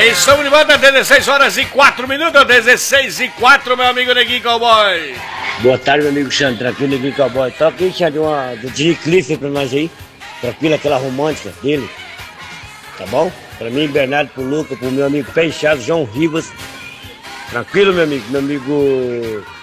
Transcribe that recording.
Estamos de volta, 16 horas e 4 minutos, 16 e 4, meu amigo Neguinho Cowboy. Boa tarde, meu amigo Xandre, tranquilo, Neguinho Cowboy. Toca aí, Xandre, do Jimmy Cliff pra nós aí. Tranquilo, aquela romântica dele. Tá bom? Pra mim, Bernardo, pro Luca, pro meu amigo Pé Inchado, João Rivas. Tranquilo, meu amigo